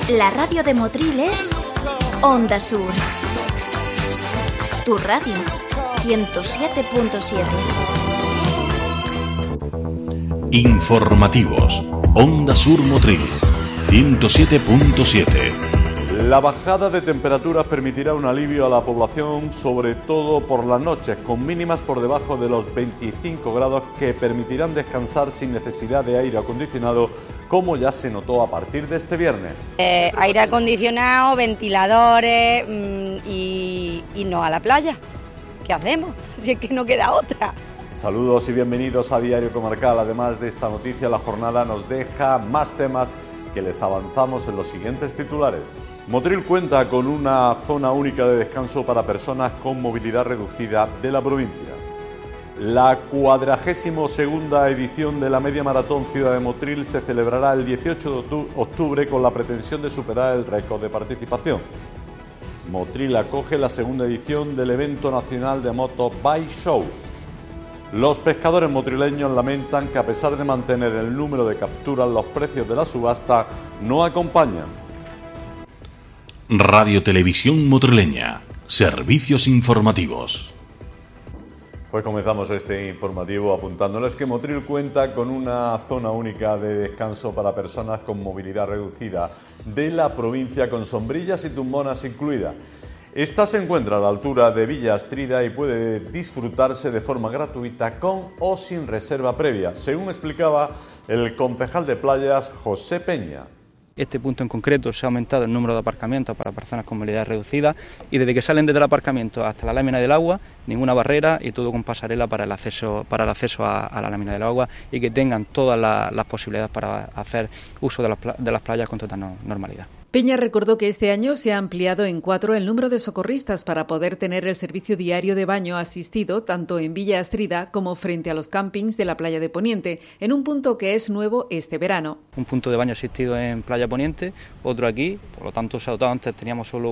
La radio de Motril es Onda Sur. Tu radio, 107.7. Informativos. Onda Sur Motril, 107.7. La bajada de temperaturas permitirá un alivio a la población, sobre todo por las noches, con mínimas por debajo de los 25 grados que permitirán descansar sin necesidad de aire acondicionado, como ya se notó a partir de este viernes. Aire acondicionado, ventiladores y no a la playa. ¿Qué hacemos? Si es que no queda otra. Saludos y bienvenidos a Diario Comarcal. Además de esta noticia, la jornada nos deja más temas que les avanzamos en los siguientes titulares. Motril cuenta con una zona única de descanso para personas con movilidad reducida de la provincia. La 42ª edición de la Media Maratón Ciudad de Motril se celebrará el 18 de octubre con la pretensión de superar el récord de participación. Motril acoge la segunda edición del evento nacional de Moto Bike Show. Los pescadores motrileños lamentan que a pesar de mantener el número de capturas, los precios de la subasta no acompañan. Radio Televisión Motrileña. Servicios informativos. Pues comenzamos este informativo apuntándoles que Motril cuenta con una zona única de descanso para personas con movilidad reducida de la provincia, con sombrillas y tumbonas incluidas. Esta se encuentra a la altura de Villa Astrida y puede disfrutarse de forma gratuita con o sin reserva previa, según explicaba el concejal de playas José Peña. Este punto en concreto se ha aumentado el número de aparcamientos para personas con movilidad reducida y desde que salen desde el aparcamiento hasta la lámina del agua, ninguna barrera y todo con pasarela para el acceso a la lámina del agua y que tengan todas las posibilidades para hacer uso de las playas con total normalidad. Peña recordó que este año se ha ampliado en 4 el número de socorristas para poder tener el servicio diario de baño asistido tanto en Villa Astrida como frente a los campings de la playa de Poniente, en un punto que es nuevo este verano. Un punto de baño asistido en Playa Poniente, otro aquí, por lo tanto se ha dotado. Antes teníamos solo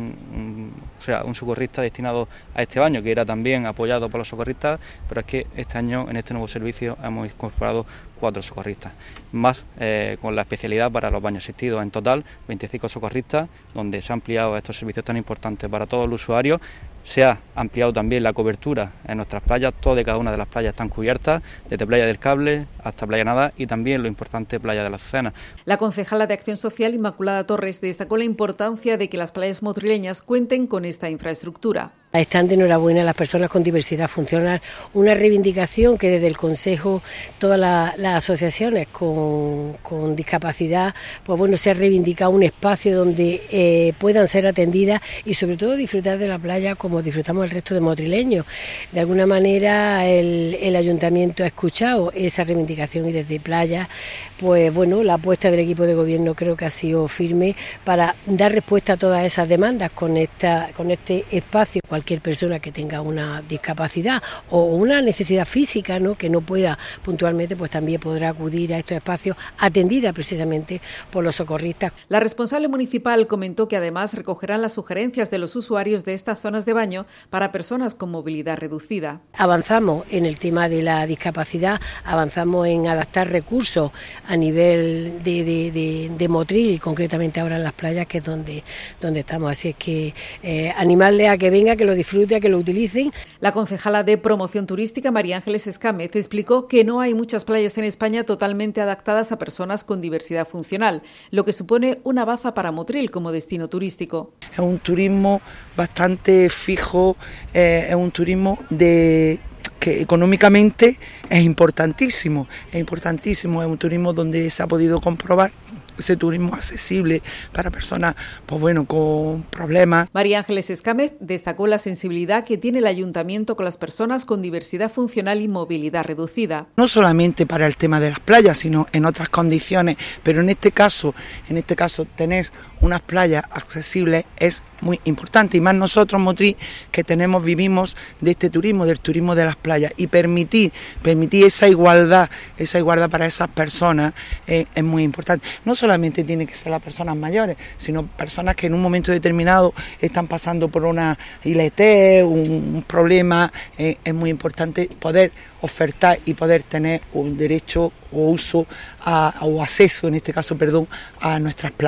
un socorrista destinado a este baño, que era también apoyado por los socorristas, pero es que este año en este nuevo servicio hemos incorporado 4 socorristas, más con la especialidad para los baños asistidos. En total, 25 socorristas, donde se han ampliado estos servicios tan importantes para todos los usuarios. Se ha ampliado también la cobertura en nuestras playas, todas y cada una de las playas están cubiertas, desde Playa del Cable hasta Playa Nada y también lo importante, Playa de la Azucena. La concejala de Acción Social, Inmaculada Torres, destacó la importancia de que las playas motrileñas cuenten con esta infraestructura. Están de enhorabuena las personas con diversidad funcional, una reivindicación que desde el Consejo, todas las asociaciones con discapacidad, pues bueno, se ha reivindicado un espacio donde puedan ser atendidas y sobre todo disfrutar de la playa como disfrutamos el resto de motrileños. De alguna manera el Ayuntamiento ha escuchado esa reivindicación y desde Playa, pues bueno, la apuesta del equipo de gobierno creo que ha sido firme para dar respuesta a todas esas demandas con este espacio. Cualquier persona que tenga una discapacidad o una necesidad física, ¿no?, que no pueda puntualmente, pues también podrá acudir a estos espacios atendida precisamente por los socorristas. La responsable municipal comentó que además recogerán las sugerencias de los usuarios de estas zonas de baño para personas con movilidad reducida. Avanzamos en el tema de la discapacidad, avanzamos en adaptar recursos a nivel de Motril y concretamente ahora en las playas, que es donde estamos. Así es que animarles a que venga, que lo disfrute, a que lo utilicen. La concejala de Promoción Turística, María Ángeles Escámez, explicó que no hay muchas playas en España totalmente adaptadas a personas con diversidad funcional, lo que supone una baza para Motril como destino turístico. Es un turismo bastante fijo, es un turismo que económicamente es importantísimo, es un turismo donde se ha podido comprobar ese turismo accesible para personas, pues bueno, con problemas. María Ángeles Escámez destacó la sensibilidad que tiene el Ayuntamiento con las personas con diversidad funcional y movilidad reducida. No solamente para el tema de las playas, sino en otras condiciones, pero en este caso tenés unas playas accesibles es muy importante, y más nosotros, Motril, que vivimos de este turismo, del turismo de las playas, y permitir esa igualdad para esas personas es muy importante. No solamente tiene que ser las personas mayores, sino personas que en un momento determinado están pasando por una ILT, un problema. Es muy importante poder ofertar y poder tener un derecho o uso o acceso, en este caso, a nuestras playas.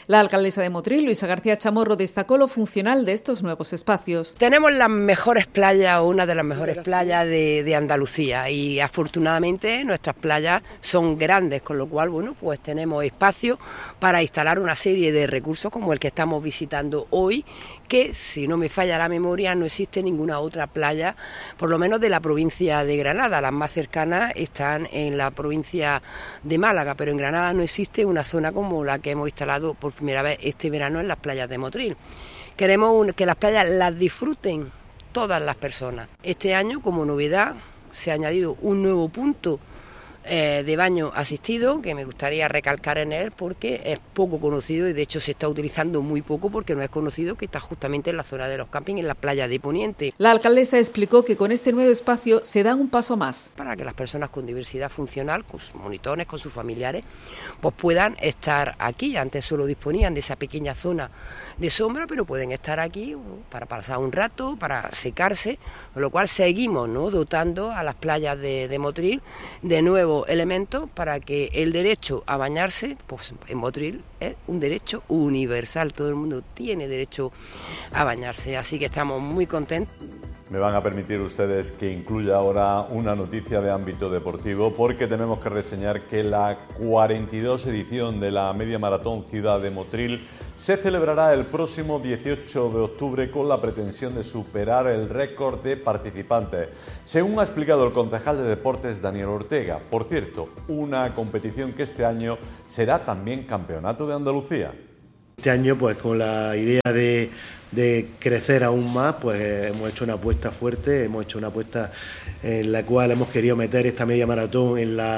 La alcaldesa de Motril, Luisa García Chamorro, destacó lo funcional de estos nuevos espacios. Tenemos las mejores playas, o una de las mejores playas de Andalucía, y afortunadamente nuestras playas son grandes, con lo cual, bueno, pues tenemos espacio para instalar una serie de recursos como el que estamos visitando hoy, que, si no me falla la memoria, no existe ninguna otra playa, por lo menos de la provincia de Granada. Las más cercanas están en la provincia de Málaga, pero en Granada no existe una zona como la que hemos instalado por primera vez este verano en las playas de Motril. Queremos que las playas las disfruten todas las personas. Este año, como novedad, se ha añadido un nuevo punto de baño asistido, que me gustaría recalcar en él porque es poco conocido y de hecho se está utilizando muy poco porque no es conocido, que está justamente en la zona de los campings, en la playa de Poniente. La alcaldesa explicó que con este nuevo espacio se da un paso más. Para que las personas con diversidad funcional, con sus monitores, con sus familiares, pues puedan estar aquí. Antes solo disponían de esa pequeña zona de sombra, pero pueden estar aquí para pasar un rato, para secarse, con lo cual seguimos, ¿no?, dotando a las playas de Motril de nuevos elementos para que el derecho a bañarse, pues en Motril es un derecho universal, todo el mundo tiene derecho a bañarse, así que estamos muy contentos. Me van a permitir ustedes que incluya ahora una noticia de ámbito deportivo, porque tenemos que reseñar que la 42 edición de la Media Maratón Ciudad de Motril se celebrará el próximo 18 de octubre con la pretensión de superar el récord de participantes, según ha explicado el concejal de Deportes Daniel Ortega. Por cierto, una competición que este año será también Campeonato de Andalucía. Este año, pues con la idea de crecer aún más, pues hemos hecho una apuesta fuerte, hemos hecho una apuesta en la cual hemos querido meter esta media maratón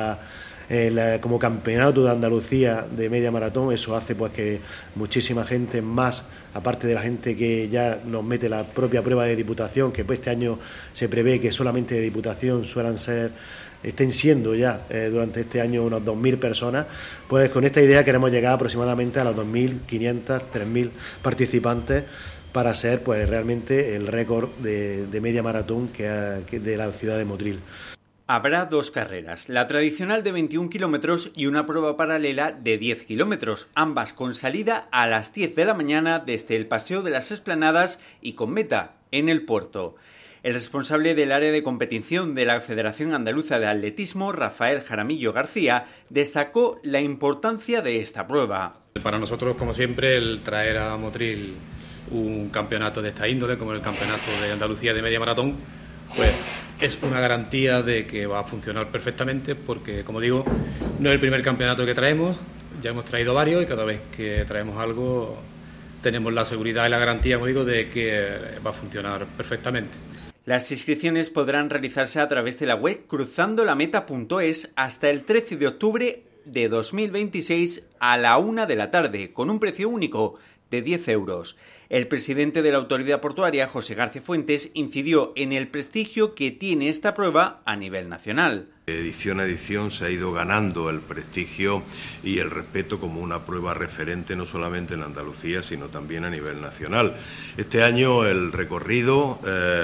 como campeonato de Andalucía de media maratón. Eso hace pues que muchísima gente más, aparte de la gente que ya nos mete la propia prueba de Diputación, que pues este año se prevé que solamente de Diputación estén siendo ya durante este año unos 2.000 personas, pues con esta idea queremos llegar aproximadamente a los 2.500, 3.000 participantes para ser pues realmente el récord de media maratón de la ciudad de Motril. Habrá dos carreras, la tradicional de 21 kilómetros y una prueba paralela de 10 kilómetros, ambas con salida a las 10 de la mañana desde el Paseo de las Esplanadas y con meta en el puerto. El responsable del área de competición de la Federación Andaluza de Atletismo, Rafael Jaramillo García, destacó la importancia de esta prueba. Para nosotros, como siempre, el traer a Motril un campeonato de esta índole, como el Campeonato de Andalucía de Media Maratón, pues es una garantía de que va a funcionar perfectamente, porque, como digo, no es el primer campeonato que traemos, ya hemos traído varios y cada vez que traemos algo tenemos la seguridad y la garantía, como digo, de que va a funcionar perfectamente. Las inscripciones podrán realizarse a través de la web cruzandolameta.es hasta el 13 de octubre de 2026 a la 1 de la tarde, con un precio único de 10 euros. El presidente de la autoridad portuaria, José García Fuentes, incidió en el prestigio que tiene esta prueba a nivel nacional. De edición a edición se ha ido ganando el prestigio y el respeto como una prueba referente no solamente en Andalucía, sino también a nivel nacional. Este año el recorrido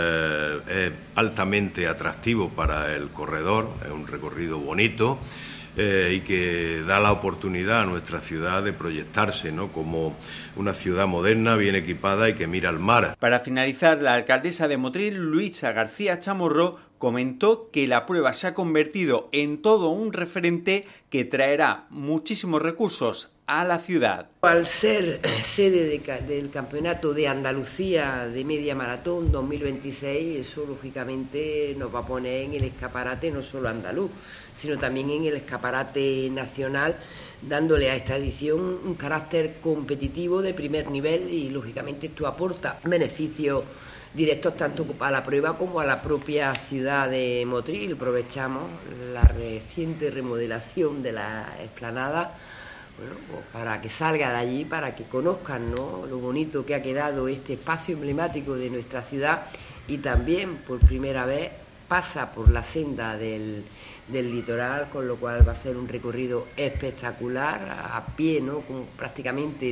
es altamente atractivo para el corredor, es un recorrido bonito, y que da la oportunidad a nuestra ciudad de proyectarse, ¿no?, como una ciudad moderna, bien equipada y que mira al mar. Para finalizar, la alcaldesa de Motril, Luisa García Chamorro, comentó que la prueba se ha convertido en todo un referente que traerá muchísimos recursos a la ciudad. Al ser sede del Campeonato de Andalucía de Media Maratón 2026, eso lógicamente nos va a poner en el escaparate no solo andaluz, sino también en el escaparate nacional, dándole a esta edición un carácter competitivo de primer nivel y lógicamente esto aporta beneficios directos tanto a la prueba como a la propia ciudad de Motril. Aprovechamos la reciente remodelación de la explanada, bueno, pues para que salga de allí, para que conozcan, ¿no?, lo bonito que ha quedado este espacio emblemático de nuestra ciudad, y también por primera vez pasa por la senda del litoral, con lo cual va a ser un recorrido espectacular a pie, ¿no?, como prácticamente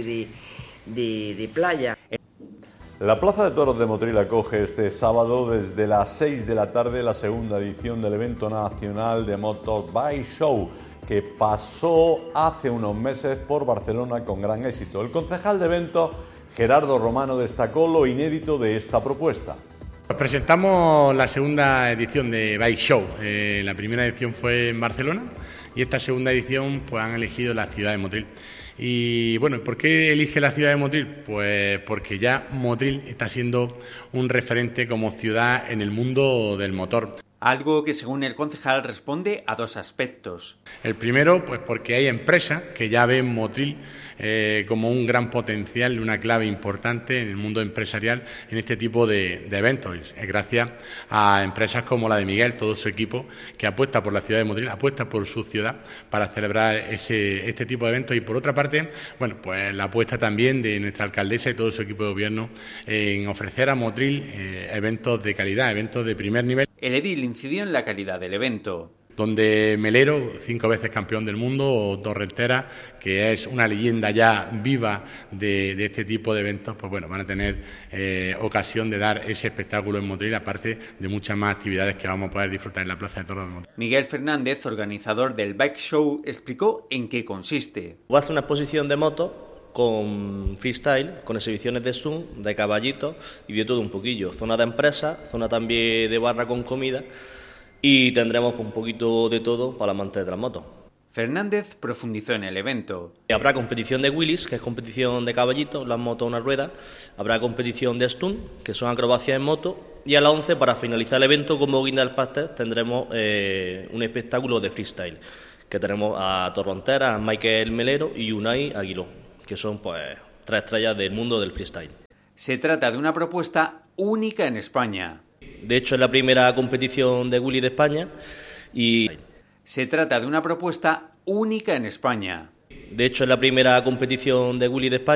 de playa. La Plaza de Toros de Motril acoge este sábado desde las 6 de la tarde la segunda edición del evento nacional de Motorbike Show, que pasó hace unos meses por Barcelona con gran éxito. El concejal de eventos, Gerardo Romano, destacó lo inédito de esta propuesta. Pues presentamos la segunda edición de Bike Show. La primera edición fue en Barcelona y esta segunda edición pues han elegido la ciudad de Motril. Y bueno, ¿por qué elige la ciudad de Motril? Pues porque ya Motril está siendo un referente como ciudad en el mundo del motor. Algo que, según el concejal, responde a dos aspectos. El primero, pues porque hay empresas que ya ven Motril como un gran potencial, una clave importante en el mundo empresarial en este tipo de eventos. Es gracias a empresas como la de Miguel, todo su equipo, que apuesta por la ciudad de Motril, apuesta por su ciudad para celebrar este tipo de eventos. Y por otra parte, bueno, pues la apuesta también de nuestra alcaldesa y todo su equipo de gobierno en ofrecer a Motril eventos de calidad, eventos de primer nivel. El edil incidió en la calidad del evento. Donde Melero, 5 veces campeón del mundo, o Torrentera, que es una leyenda ya viva de este tipo de eventos, pues bueno, van a tener ocasión de dar ese espectáculo en Motril, aparte de muchas más actividades que vamos a poder disfrutar en la Plaza de Toros de Motril. Miguel Fernández, organizador del Bike Show, explicó en qué consiste. Va a hacer una exposición de motos con freestyle, con exhibiciones de zoom, de caballitos y de todo un poquillo. Zona de empresa, zona también de barra con comida y tendremos un poquito de todo para la amante de las motos. Fernández profundizó en el evento. Habrá competición de wheelies, que es competición de caballitos, las motos a una rueda. Habrá competición de stunt, que son acrobacias en moto. Y a las 11, para finalizar el evento, como guinda del pastel, tendremos un espectáculo de freestyle, que tenemos a Torrentera, a Michael Melero y Unai Aguiló, que son pues 3 estrellas del mundo del freestyle. Se trata de una propuesta única en España. De hecho, es la primera competición de wheelie de España y... Se trata de una propuesta única en España. De hecho, es la primera competición de wheelie de España.